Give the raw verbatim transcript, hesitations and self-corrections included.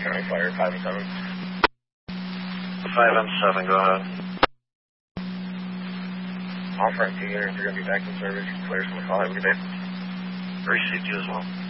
County Fire, five and seven. five and seven, go ahead. All front two units are going to be back in service. Clear from the call. Have a good day. Received you as well.